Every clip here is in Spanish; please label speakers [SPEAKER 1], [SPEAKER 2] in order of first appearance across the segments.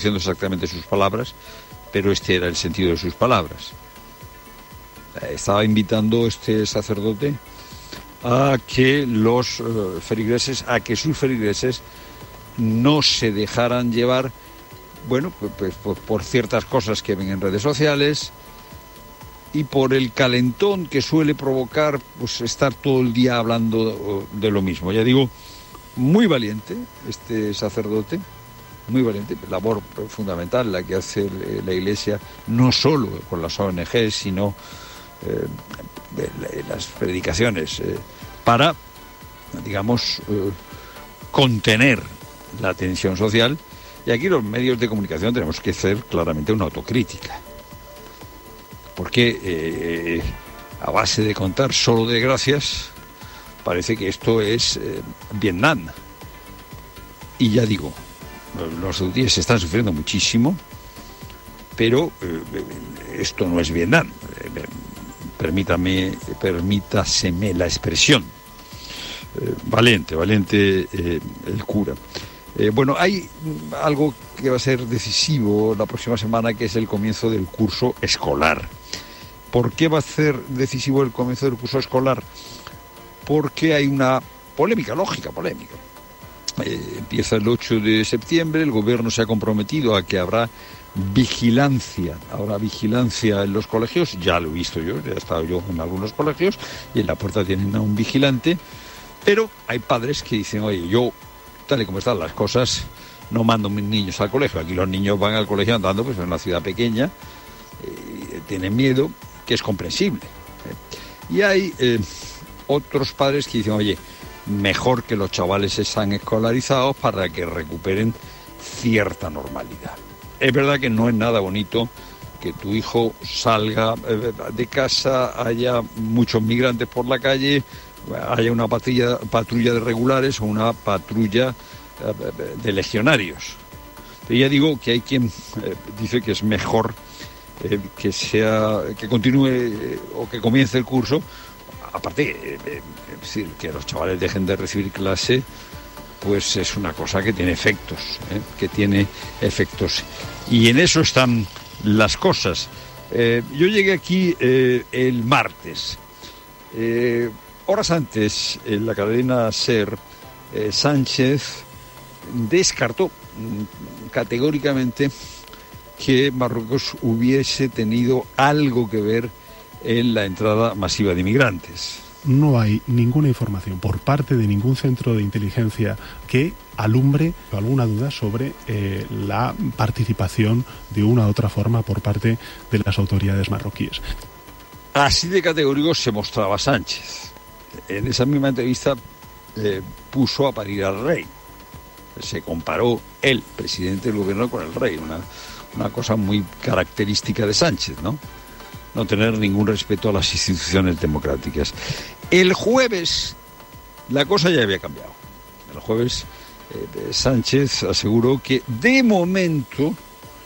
[SPEAKER 1] diciendo exactamente sus palabras, pero este era el sentido de sus palabras. Estaba invitando este sacerdote a que los feligreses, a que sus feligreses no se dejaran llevar, bueno, pues por ciertas cosas que ven en redes sociales y por el calentón que suele provocar, pues estar todo el día hablando de lo mismo. Ya digo, muy valiente este sacerdote, muy valiente, labor fundamental la que hace la Iglesia, no solo con las ONG, sino las predicaciones, para, digamos, contener la tensión social. Y aquí los medios de comunicación tenemos que hacer claramente una autocrítica, porque a base de contar solo desgracias, parece que esto es Vietnam. Y ya digo, los saudíes están sufriendo muchísimo, pero esto no es Vietnam. Permítaseme la expresión. Valiente el cura. Bueno, hay algo que va a ser decisivo la próxima semana, que es el comienzo del curso escolar. ¿Por qué va a ser decisivo el comienzo del curso escolar? Porque hay una polémica, lógica polémica. Empieza el 8 de septiembre, el gobierno se ha comprometido a que habrá vigilancia en los colegios. Ya lo he visto yo, ya he estado yo en algunos colegios y en la puerta tienen a un vigilante, pero hay padres que dicen, oye, yo, tal y como están las cosas, no mando a mis niños al colegio. Aquí los niños van al colegio andando, pues en una ciudad pequeña, tienen miedo, que es comprensible. Y hay otros padres que dicen, oye, mejor que los chavales están escolarizados para que recuperen cierta normalidad. Es verdad que no es nada bonito que tu hijo salga de casa, haya muchos migrantes por la calle, haya una patrulla de regulares o una patrulla de legionarios. Pero ya digo que hay quien dice que es mejor que continúe o que comience el curso. Aparte, es decir, que los chavales dejen de recibir clase, pues es una cosa que tiene efectos, Y en eso están las cosas. Yo llegué aquí el martes. Horas antes, en la cadena SER, Sánchez descartó categóricamente que Marruecos hubiese tenido algo que ver en la entrada masiva de inmigrantes.
[SPEAKER 2] No hay ninguna información por parte de ningún centro de inteligencia que alumbre alguna duda sobre la participación de una u otra forma por parte de las autoridades marroquíes.
[SPEAKER 1] Así de categórico se mostraba Sánchez. En esa misma entrevista puso a parir al rey. Se comparó el presidente del gobierno con el rey, una cosa muy característica de Sánchez, ¿no? No tener ningún respeto a las instituciones democráticas. El jueves la cosa ya había cambiado. El jueves Sánchez aseguró que de momento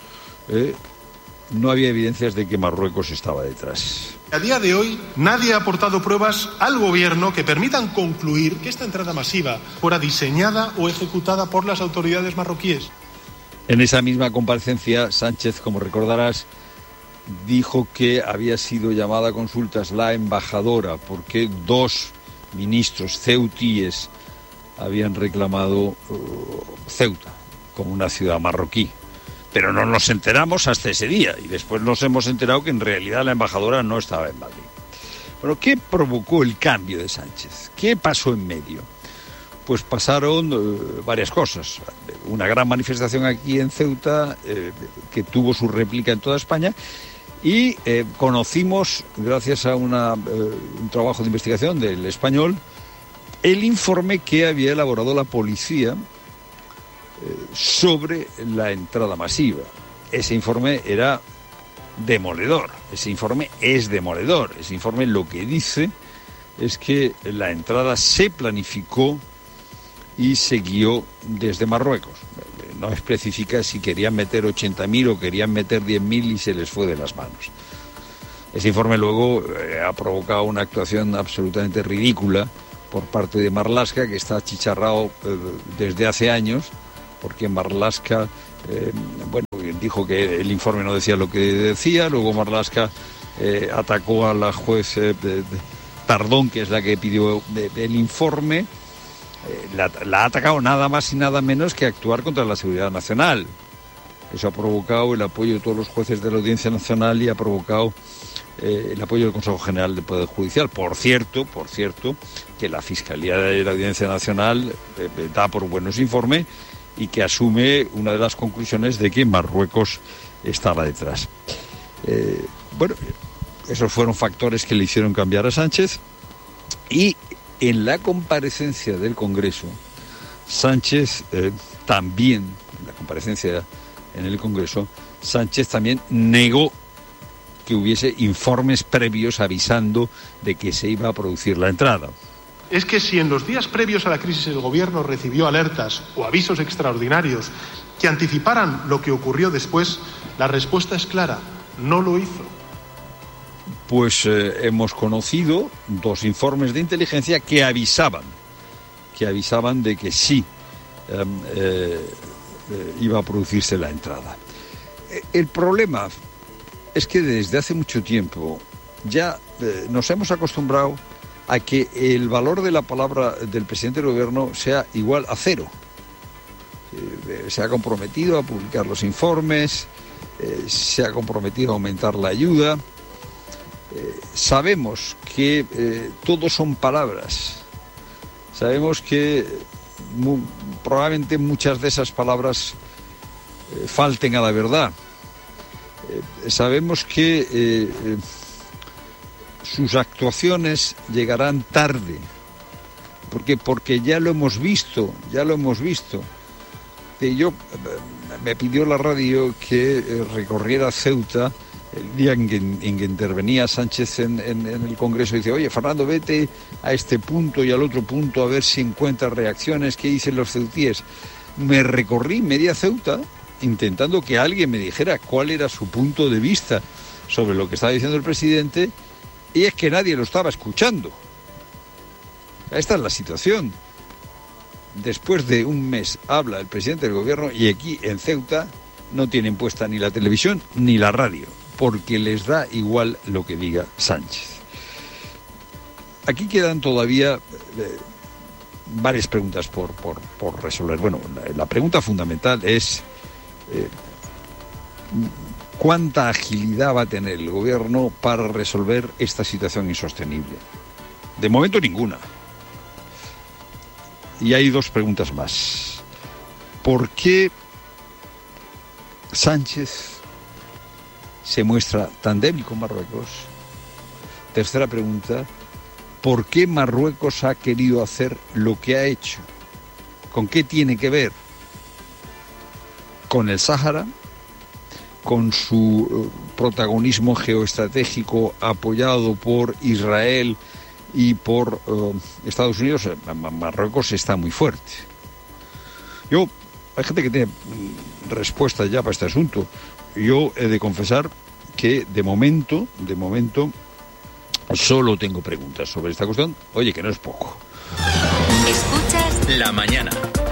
[SPEAKER 1] no había evidencias de que Marruecos estaba detrás.
[SPEAKER 3] A día de hoy nadie ha aportado pruebas al gobierno que permitan concluir que esta entrada masiva fuera diseñada o ejecutada por las autoridades marroquíes.
[SPEAKER 1] En esa misma comparecencia, Sánchez, como recordarás, dijo que había sido llamada a consultas la embajadora porque 2 ministros ceutíes habían reclamado Ceuta como una ciudad marroquí. Pero no nos enteramos hasta ese día y después nos hemos enterado que en realidad la embajadora no estaba en Madrid. Bueno, ¿qué provocó el cambio de Sánchez? ¿Qué pasó en medio? Pues pasaron varias cosas. Una gran manifestación aquí en Ceuta que tuvo su réplica en toda España. Y conocimos, gracias a un trabajo de investigación del Español, el informe que había elaborado la policía sobre la entrada masiva. Ese informe era demoledor, ese informe es demoledor. Ese informe lo que dice es que la entrada se planificó y se guió desde Marruecos. No especifica si querían meter 80.000 o querían meter 10.000 y se les fue de las manos. Ese informe luego ha provocado una actuación absolutamente ridícula por parte de Marlaska, que está achicharrado desde hace años, porque Marlaska dijo que el informe no decía lo que decía. Luego Marlaska atacó a la juez Tardón, que es la que pidió el informe. La ha atacado nada más y nada menos que actuar contra la seguridad nacional. Eso ha provocado el apoyo de todos los jueces de la Audiencia Nacional y ha provocado el apoyo del Consejo General del Poder Judicial. Por cierto, que la Fiscalía de la Audiencia Nacional da por buenos informes y que asume una de las conclusiones de que Marruecos estaba detrás. Esos fueron factores que le hicieron cambiar a Sánchez. Y en la comparecencia del Congreso, Sánchez también negó que hubiese informes previos avisando de que se iba a producir la entrada.
[SPEAKER 3] Es que si en los días previos a la crisis el Gobierno recibió alertas o avisos extraordinarios que anticiparan lo que ocurrió después, la respuesta es clara: no lo hizo.
[SPEAKER 1] Pues hemos conocido 2 informes de inteligencia que avisaban de que sí iba a producirse la entrada. El problema es que desde hace mucho tiempo ya nos hemos acostumbrado a que el valor de la palabra del presidente del Gobierno sea igual a 0. Se ha comprometido a publicar los informes, se ha comprometido a aumentar la ayuda. Sabemos que todo son palabras. Sabemos que probablemente muchas de esas palabras falten a la verdad. Sabemos que sus actuaciones llegarán tarde, porque ya lo hemos visto. Me pidió la radio que recorriera Ceuta el día en que intervenía Sánchez en el Congreso. Dice: oye, Fernando, vete a este punto y al otro punto a ver si encuentras reacciones, qué dicen los ceutíes. Me recorrí media Ceuta intentando que alguien me dijera cuál era su punto de vista sobre lo que estaba diciendo el presidente, y es que nadie lo estaba escuchando. Esta es la situación. Después de un mes habla el presidente del Gobierno y aquí en Ceuta no tienen puesta ni la televisión ni la radio, porque les da igual lo que diga Sánchez. Aquí quedan todavía varias preguntas por resolver. Bueno, la pregunta fundamental es ¿cuánta agilidad va a tener el Gobierno para resolver esta situación insostenible? De momento ninguna. Y hay 2 preguntas más. ¿Por qué Sánchez se muestra tan débil con Marruecos? Tercera pregunta: ¿por qué Marruecos ha querido hacer lo que ha hecho? ¿Con qué tiene que ver? ¿Con el Sáhara? ¿Con su protagonismo geoestratégico apoyado por Israel y por Estados Unidos? Marruecos está muy fuerte. Hay gente que tiene respuestas ya para este asunto. Yo he de confesar que de momento solo tengo preguntas sobre esta cuestión. Oye, que no es poco.
[SPEAKER 4] Escuchas La Mañana.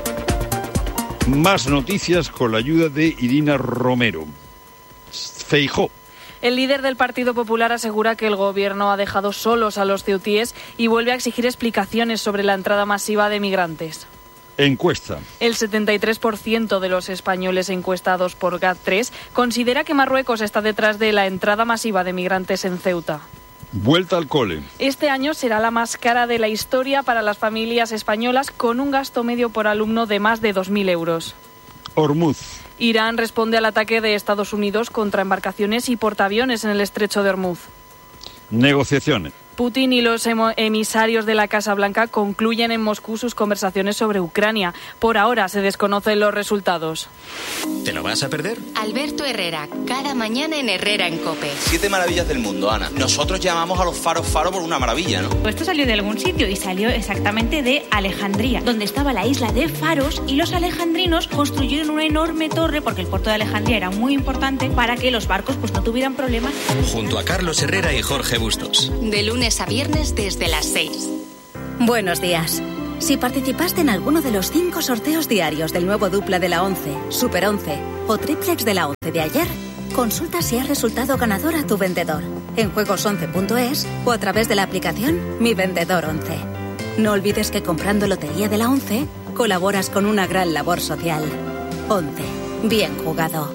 [SPEAKER 1] Más noticias con la ayuda de Irina Romero. Feijóo.
[SPEAKER 5] El líder del Partido Popular asegura que el Gobierno ha dejado solos a los ceutíes y vuelve a exigir explicaciones sobre la entrada masiva de migrantes.
[SPEAKER 1] Encuesta.
[SPEAKER 5] El 73% de los españoles encuestados por GAT3 considera que Marruecos está detrás de la entrada masiva de migrantes en Ceuta.
[SPEAKER 1] Vuelta al cole.
[SPEAKER 5] Este año será la más cara de la historia para las familias españolas, con un gasto medio por alumno de más de 2.000 euros.
[SPEAKER 1] Hormuz.
[SPEAKER 5] Irán responde al ataque de Estados Unidos contra embarcaciones y portaaviones en el estrecho de Hormuz.
[SPEAKER 1] Negociaciones.
[SPEAKER 5] Putin y los emisarios de la Casa Blanca concluyen en Moscú sus conversaciones sobre Ucrania. Por ahora se desconocen los resultados.
[SPEAKER 4] ¿Te lo vas a perder?
[SPEAKER 6] Alberto Herrera, cada mañana en Herrera en COPE.
[SPEAKER 7] 7 maravillas del mundo, Ana. Nosotros llamamos a los faros por una maravilla, ¿no?
[SPEAKER 8] Esto salió de algún sitio y salió exactamente de Alejandría, donde estaba la isla de Faros, y los alejandrinos construyeron una enorme torre, porque el puerto de Alejandría era muy importante, para que los barcos no tuvieran problemas.
[SPEAKER 4] Junto a Carlos Herrera y Jorge Bustos.
[SPEAKER 6] De lunes a viernes desde las 6. Buenos días.
[SPEAKER 9] Si participaste en alguno de los 5 sorteos diarios del nuevo Dupla de la 11, Super 11 o Triplex de la 11 de ayer, consulta si has resultado ganador a tu vendedor en juegos11.es o a través de la aplicación Mi Vendedor 11. No olvides que comprando Lotería de la 11 colaboras con una gran labor social. 11. Bien jugado.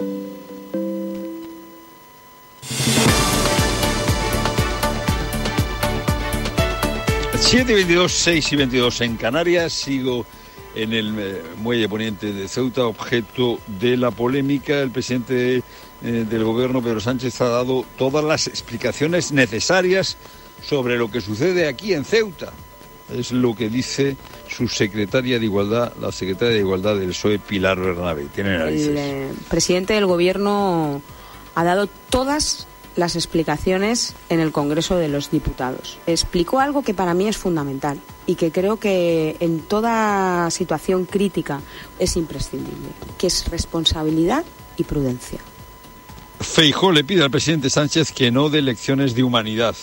[SPEAKER 1] Siete y 22, 6 y 22 en Canarias. Sigo en el muelle poniente de Ceuta, objeto de la polémica. El presidente del gobierno, Pedro Sánchez, ha dado todas las explicaciones necesarias sobre lo que sucede aquí en Ceuta. Es lo que dice su secretaria de Igualdad, la secretaria de Igualdad del PSOE, Pilar Bernabé. Tiene narices.
[SPEAKER 10] El presidente del gobierno ha dado todas las explicaciones en el Congreso de los Diputados. Explicó algo que para mí es fundamental y que creo que en toda situación crítica es imprescindible, que es responsabilidad y prudencia.
[SPEAKER 1] Feijóo le pide al presidente Sánchez que no dé lecciones de humanidad.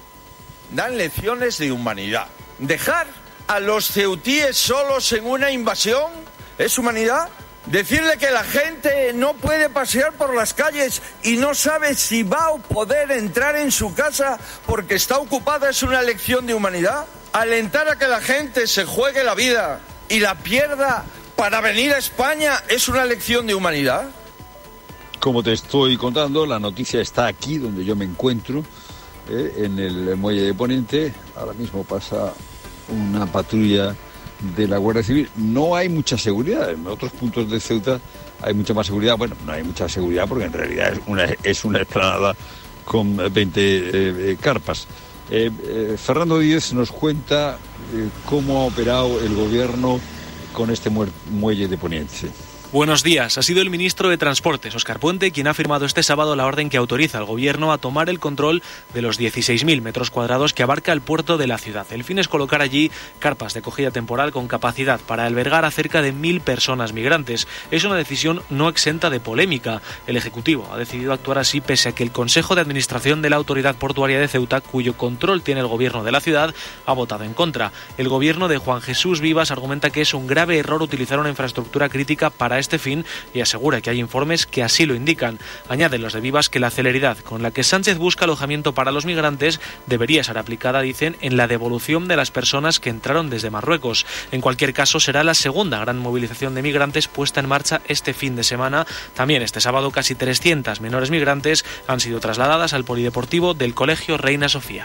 [SPEAKER 11] Dan lecciones de humanidad. ¿Dejar a los ceutíes solos en una invasión es humanidad? Decirle que la gente no puede pasear por las calles y no sabe si va a poder entrar en su casa porque está ocupada es una lección de humanidad. Alentar a que la gente se juegue la vida y la pierda para venir a España es una lección de humanidad.
[SPEAKER 1] Como te estoy contando, la noticia está aquí donde yo me encuentro, en el muelle de Ponente. Ahora mismo pasa una patrulla de la Guardia Civil. No hay mucha seguridad. En otros puntos de Ceuta hay mucha más seguridad. Bueno, no hay mucha seguridad porque en realidad es una explanada con 20 carpas. Fernando Díez nos cuenta cómo ha operado el gobierno con este muelle de Poniente.
[SPEAKER 12] Buenos días. Ha sido el ministro de Transportes, Óscar Puente, quien ha firmado este sábado la orden que autoriza al Gobierno a tomar el control de los 16.000 metros cuadrados que abarca el puerto de la ciudad. El fin es colocar allí carpas de acogida temporal con capacidad para albergar a cerca de 1.000 personas migrantes. Es una decisión no exenta de polémica. El Ejecutivo ha decidido actuar así pese a que el Consejo de Administración de la Autoridad Portuaria de Ceuta, cuyo control tiene el Gobierno de la ciudad, ha votado en contra. El Gobierno de Juan Jesús Vivas argumenta que es un grave error utilizar una infraestructura crítica para este fin y asegura que hay informes que así lo indican. Añaden los de Vivas que la celeridad con la que Sánchez busca alojamiento para los migrantes debería ser aplicada, dicen, en la devolución de las personas que entraron desde Marruecos. En cualquier caso, será la segunda gran movilización de migrantes puesta en marcha este fin de semana. También este sábado casi 300 menores migrantes han sido trasladadas al polideportivo del Colegio Reina Sofía.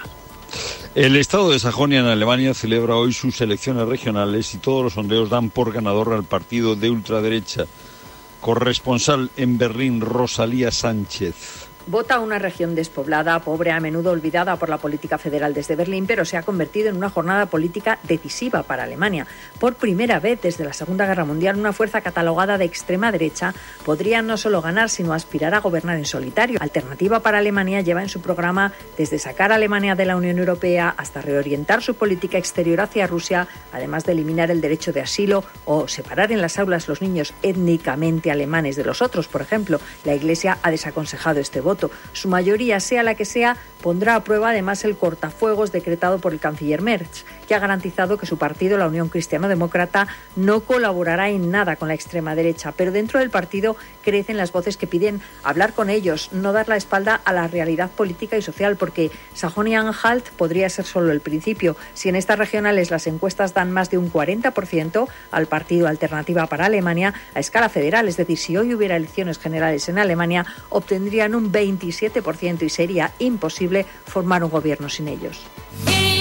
[SPEAKER 1] El estado de Sajonia en Alemania celebra hoy sus elecciones regionales y todos los sondeos dan por ganador al partido de ultraderecha. Corresponsal en Berlín, Rosalía Sánchez.
[SPEAKER 13] Vota una región despoblada, pobre, a menudo olvidada por la política federal desde Berlín, pero se ha convertido en una jornada política decisiva para Alemania. Por primera vez desde la Segunda Guerra Mundial, una fuerza catalogada de extrema derecha podría no solo ganar, sino aspirar a gobernar en solitario. Alternativa para Alemania lleva en su programa desde sacar a Alemania de la Unión Europea hasta reorientar su política exterior hacia Rusia, además de eliminar el derecho de asilo o separar en las aulas los niños étnicamente alemanes de los otros. Por ejemplo, la Iglesia ha desaconsejado este voto. Su mayoría, sea la que sea, pondrá a prueba además el cortafuegos decretado por el canciller Merz, que ha garantizado que su partido, la Unión Cristiano-Demócrata, no colaborará en nada con la extrema derecha. Pero dentro del partido crecen las voces que piden hablar con ellos, no dar la espalda a la realidad política y social, porque Sajonia-Anhalt podría ser solo el principio. Si en estas regionales las encuestas dan más de un 40% al partido Alternativa para Alemania, a escala federal, es decir, si hoy hubiera elecciones generales en Alemania, obtendrían un 27% y sería imposible formar un gobierno sin ellos.